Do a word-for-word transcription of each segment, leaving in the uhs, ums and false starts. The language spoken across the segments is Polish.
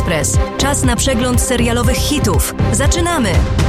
Express. Czas na przegląd serialowych hitów. Zaczynamy!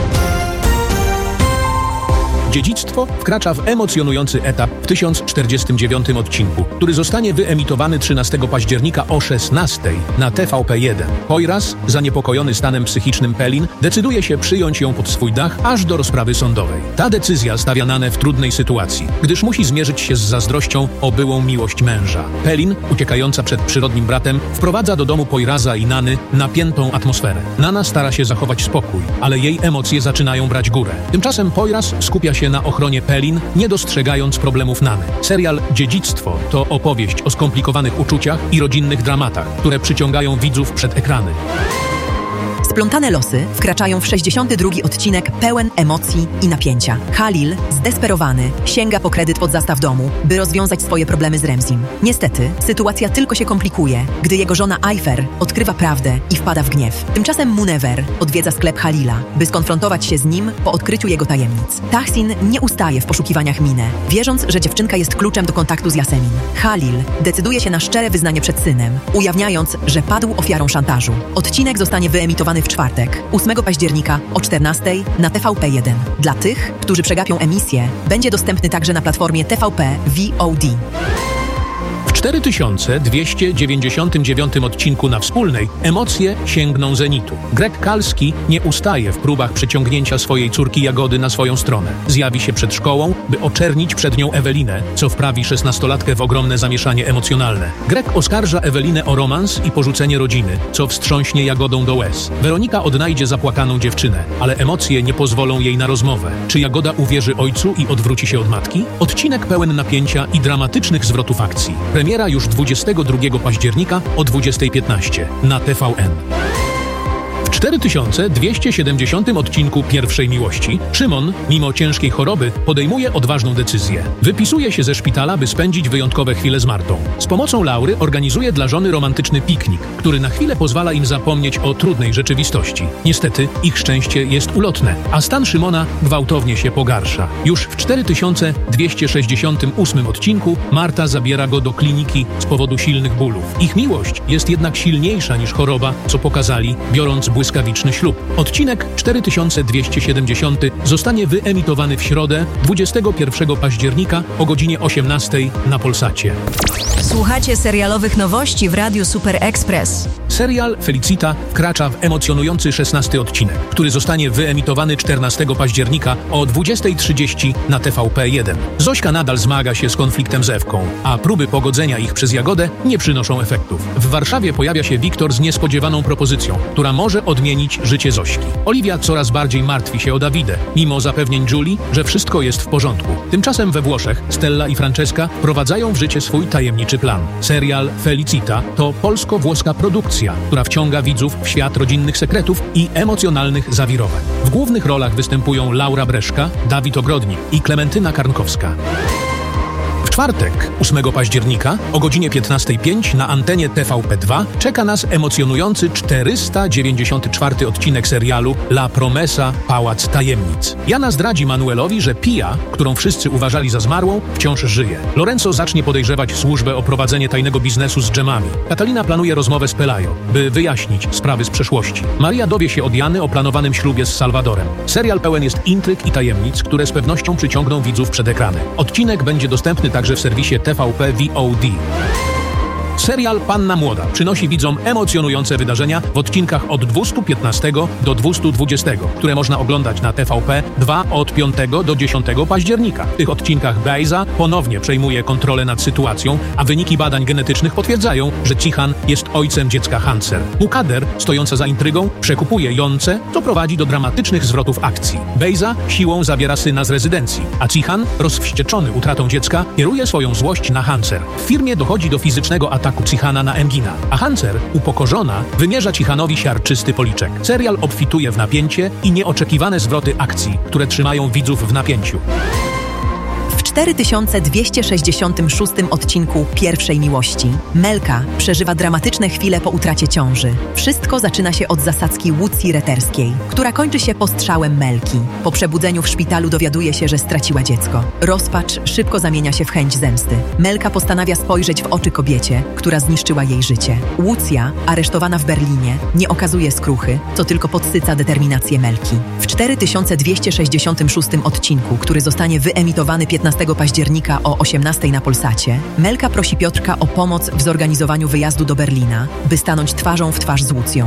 Dziedzictwo wkracza w emocjonujący etap w tysiąc czterdziestym dziewiątym odcinku, który zostanie wyemitowany trzynastego października o szesnastej na T V P jeden. Poyraz, zaniepokojony stanem psychicznym Pelin, decyduje się przyjąć ją pod swój dach aż do rozprawy sądowej. Ta decyzja stawia Nanę w trudnej sytuacji, gdyż musi zmierzyć się z zazdrością o byłą miłość męża. Pelin, uciekająca przed przyrodnim bratem, wprowadza do domu Poyraza i Nany napiętą atmosferę. Nana stara się zachować spokój, ale jej emocje zaczynają brać górę. Tymczasem Poyraz skupia się na ochronie Pelin, nie dostrzegając problemów Nany. Serial Dziedzictwo to opowieść o skomplikowanych uczuciach i rodzinnych dramatach, które przyciągają widzów przed ekrany. Splątane losy wkraczają w sześćdziesiąty drugi odcinek pełen emocji i napięcia. Halil, zdesperowany, sięga po kredyt pod zastaw domu, by rozwiązać swoje problemy z Remzim. Niestety, sytuacja tylko się komplikuje, gdy jego żona Ayfer odkrywa prawdę i wpada w gniew. Tymczasem Munever odwiedza sklep Halila, by skonfrontować się z nim po odkryciu jego tajemnic. Tahsin nie ustaje w poszukiwaniach Minę, wierząc, że dziewczynka jest kluczem do kontaktu z Yasemin. Halil decyduje się na szczere wyznanie przed synem, ujawniając, że padł ofiarą szantażu. Odcinek zostanie wyemitowany w czwartek, ósmego października o czternastej na T V P jeden. Dla tych, którzy przegapią emisję, będzie dostępny także na platformie T V P V O D. W cztery tysiące dwieście dziewięćdziesiątym dziewiątym odcinku na Wspólnej emocje sięgną zenitu. Greg Kalski nie ustaje w próbach przyciągnięcia swojej córki Jagody na swoją stronę. Zjawi się przed szkołą, by oczernić przed nią Ewelinę, co wprawi szesnastolatkę w ogromne zamieszanie emocjonalne. Greg oskarża Ewelinę o romans i porzucenie rodziny, co wstrząśnie Jagodą do łez. Weronika odnajdzie zapłakaną dziewczynę, ale emocje nie pozwolą jej na rozmowę. Czy Jagoda uwierzy ojcu i odwróci się od matki? Odcinek pełen napięcia i dramatycznych zwrotów akcji. Premiera już dwudziestego drugiego października o dwudziestej piętnaście na T V N. W cztery tysiące dwieście siedemdziesiątym odcinku Pierwszej Miłości Szymon, mimo ciężkiej choroby, podejmuje odważną decyzję. Wypisuje się ze szpitala, by spędzić wyjątkowe chwile z Martą. Z pomocą Laury organizuje dla żony romantyczny piknik, który na chwilę pozwala im zapomnieć o trudnej rzeczywistości. Niestety, ich szczęście jest ulotne, a stan Szymona gwałtownie się pogarsza. Już w cztery tysiące dwieście sześćdziesiątym ósmym odcinku Marta zabiera go do kliniki z powodu silnych bólów. Ich miłość jest jednak silniejsza niż choroba, co pokazali, biorąc błyskawiczny ślub. Odcinek cztery tysiące dwieście siedemdziesiąty zostanie wyemitowany w środę dwudziestego pierwszego października o godzinie osiemnastej na Polsacie. Słuchacie serialowych nowości w Radiu Super Express. Serial Felicita wkracza w emocjonujący szesnasty odcinek, który zostanie wyemitowany czternastego października o dwudziestej trzydzieści na T V P jeden. Zośka nadal zmaga się z konfliktem z Ewką, a próby pogodzenia ich przez Jagodę nie przynoszą efektów. W Warszawie pojawia się Wiktor z niespodziewaną propozycją, która może odmienić życie Zośki. Oliwia coraz bardziej martwi się o Dawidę, mimo zapewnień Julii, że wszystko jest w porządku. Tymczasem we Włoszech Stella i Francesca wprowadzają w życie swój tajemniczy plan. Serial Felicita to polsko-włoska produkcja, która wciąga widzów w świat rodzinnych sekretów i emocjonalnych zawirowań. W głównych rolach występują Laura Breszka, Dawid Ogrodnik i Klementyna Karnkowska. W czwartek, ósmego października o godzinie piętnastej pięć na antenie T V P dwa czeka nas emocjonujący czterysta dziewięćdziesiąty czwarty odcinek serialu La Promesa – Pałac Tajemnic. Jana zdradzi Manuelowi, że Pia, którą wszyscy uważali za zmarłą, wciąż żyje. Lorenzo zacznie podejrzewać służbę o prowadzenie tajnego biznesu z dżemami. Katalina planuje rozmowę z Pelayo, by wyjaśnić sprawy z przeszłości. Maria dowie się od Jany o planowanym ślubie z Salvadorem. Serial pełen jest intryg i tajemnic, które z pewnością przyciągną widzów przed ekrany. Odcinek będzie dostępny także w serwisie T V P V O D. Serial Panna Młoda przynosi widzom emocjonujące wydarzenia w odcinkach od dwieście piętnaście do dwieście dwadzieścia, które można oglądać na T V P dwa od piątego do dziesiątego października. W tych odcinkach Bejza ponownie przejmuje kontrolę nad sytuacją, a wyniki badań genetycznych potwierdzają, że Cihan jest ojcem dziecka Hanser. Mukader, stojąca za intrygą, przekupuje Jonce, co prowadzi do dramatycznych zwrotów akcji. Bejza siłą zabiera syna z rezydencji, a Cihan, rozwścieczony utratą dziecka, kieruje swoją złość na Hanser. W firmie dochodzi do fizycznego ataku ataku Cihana na Engina, a Hanser, upokorzona, wymierza Cihanowi siarczysty policzek. Serial obfituje w napięcie i nieoczekiwane zwroty akcji, które trzymają widzów w napięciu. cztery tysiące dwieście sześćdziesiątym szóstym odcinku Pierwszej Miłości Melka przeżywa dramatyczne chwile po utracie ciąży. Wszystko zaczyna się od zasadzki Łucji Reterskiej, która kończy się postrzałem Melki. Po przebudzeniu w szpitalu dowiaduje się, że straciła dziecko. Rozpacz szybko zamienia się w chęć zemsty. Melka postanawia spojrzeć w oczy kobiecie, która zniszczyła jej życie. Łucja, aresztowana w Berlinie, nie okazuje skruchy, co tylko podsyca determinację Melki. W cztery tysiące dwieście sześćdziesiątym szóstym odcinku, który zostanie wyemitowany piętnastego października o osiemnastej na Polsacie, Melka prosi Piotrka o pomoc w zorganizowaniu wyjazdu do Berlina, by stanąć twarzą w twarz z Łucją.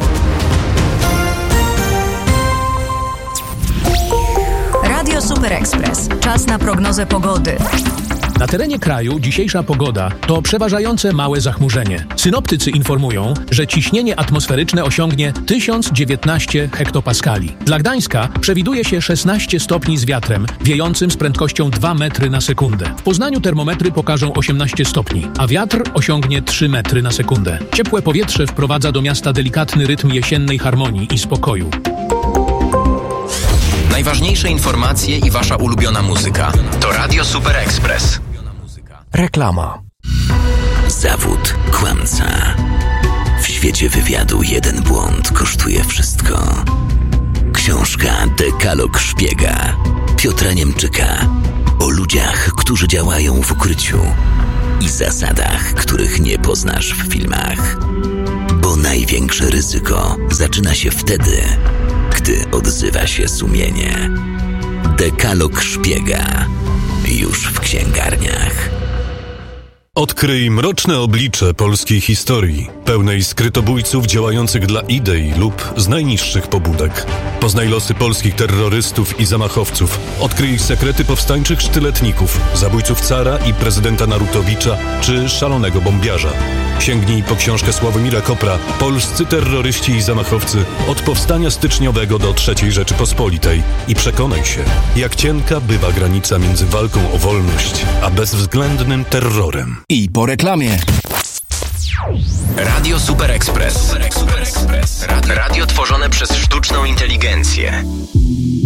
Radio Super Express. Czas na prognozę pogody. Na terenie kraju dzisiejsza pogoda to przeważające małe zachmurzenie. Synoptycy informują, że ciśnienie atmosferyczne osiągnie tysiąc dziewiętnaście hektopaskali. Dla Gdańska przewiduje się szesnaście stopni z wiatrem, wiejącym z prędkością dwa metry na sekundę. W Poznaniu termometry pokażą osiemnaście stopni, a wiatr osiągnie trzy metry na sekundę. Ciepłe powietrze wprowadza do miasta delikatny rytm jesiennej harmonii i spokoju. Najważniejsze informacje i wasza ulubiona muzyka to Radio Super Express. Reklama. Zawód kłamca. W świecie wywiadu jeden błąd kosztuje wszystko. Książka Dekalog Szpiega Piotra Niemczyka o ludziach, którzy działają w ukryciu i zasadach, których nie poznasz w filmach. Bo największe ryzyko zaczyna się wtedy, gdy odzywa się sumienie. Dekalog Szpiega. Już w księgarniach. Odkryj mroczne oblicze polskiej historii, pełnej skrytobójców działających dla idei lub z najniższych pobudek. Poznaj losy polskich terrorystów i zamachowców. Odkryj ich sekrety powstańczych sztyletników, zabójców cara i prezydenta Narutowicza czy szalonego bombiarza. Sięgnij po książkę Sławomira Kopra Polscy terroryści i zamachowcy od powstania styczniowego do trzeciej Rzeczypospolitej i przekonaj się, jak cienka bywa granica między walką o wolność a bezwzględnym terrorem. I po reklamie. Radio Super Express. Radio tworzone przez sztuczną inteligencję.